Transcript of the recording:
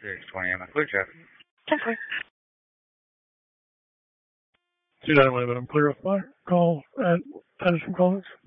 620 am. Clear traffic. Okay. 2911, I'm clear off my call at Patterson College.